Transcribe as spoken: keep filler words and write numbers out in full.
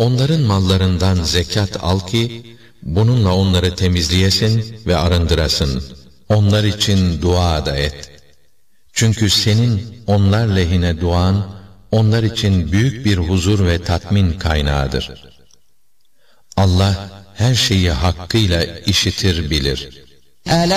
onların mallarından zekat al ki, bununla onları temizleyesin ve arındırasın. Onlar için dua da et. Çünkü senin onlar lehine duan, onlar için büyük bir huzur ve tatmin kaynağıdır. Allah her şeyi hakkıyla işitir, bilir.